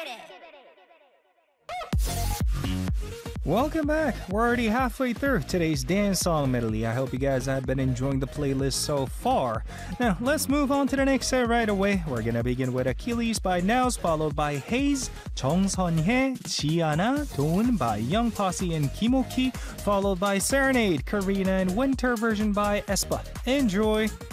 Welcome back. We're already halfway through today's dance song medley. I hope you guys have been enjoying the playlist so far. Now, let's move on to the next set right away. We're gonna begin with Achilles by Naus, followed by Haze, 정선혜, Gianna, Dawn by Young Posse and Kimoki, followed by Serenade, Karina, and Winter version by aespa. Enjoy!